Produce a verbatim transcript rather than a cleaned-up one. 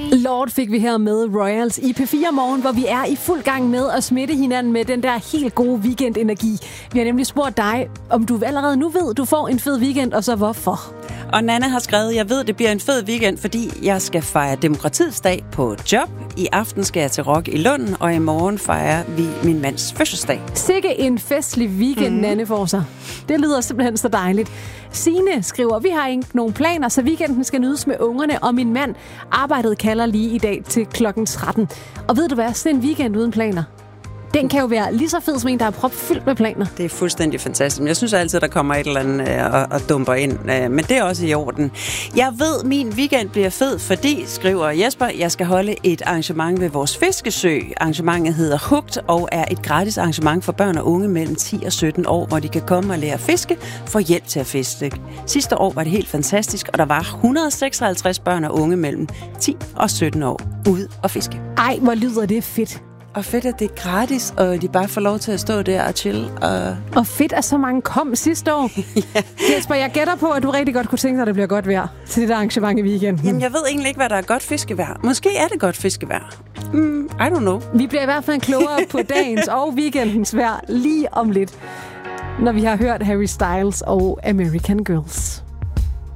Lord fik vi her med Royals i P fire Morgen, hvor vi er i fuld gang med at smitte hinanden med den der helt gode weekendenergi. Vi har nemlig spurgt dig, om du allerede nu ved, du får en fed weekend, og så hvorfor. Og Nanne har skrevet, jeg ved, det bliver en fed weekend, fordi jeg skal fejre Demokratiets dag på job. I aften skal jeg til rock i Lund, og i morgen fejrer vi min mands fødselsdag. Sikke en festlig weekend, mm. Nanne får sig. Det lyder simpelthen så dejligt. Signe skriver, vi har ikke nogen planer, så weekenden skal nydes med ungerne, og min mand arbejdet kalder lige i dag til klokken tretten. Og ved du hvad, sådan en weekend uden planer, den kan jo være lige så fed som en, der er propfyldt med planer. Det er fuldstændig fantastisk. Jeg synes altid, der kommer et eller andet øh, og, og dumper ind. Øh, men det er også i orden. Jeg ved, min weekend bliver fed, fordi, skriver Jesper, jeg skal holde et arrangement ved vores fiskesø. Arrangementet hedder Hugt og er et gratis arrangement for børn og unge mellem ti og sytten år, hvor de kan komme og lære at fiske for hjælp til at fiske. Sidste år var det helt fantastisk, og der var et hundrede og seksoghalvtreds børn og unge mellem ti og sytten år ude og fiske. Ej, hvor lyder det fedt. Og fedt, at det er gratis, og de bare får lov til at stå der og chill. Og, og fedt, at så mange kom sidste år. Ja. Jesper, jeg gætter på, at du rigtig godt kunne tænke dig, at det bliver godt vejr til det der arrangement i weekenden. Jamen, jeg ved egentlig ikke, hvad der er godt fiskevejr. Måske er det godt fiskevejr. Mm, I don't know. Vi bliver i hvert fald klogere på dagens og weekendens vejr lige om lidt, når vi har hørt Harry Styles og American Girls.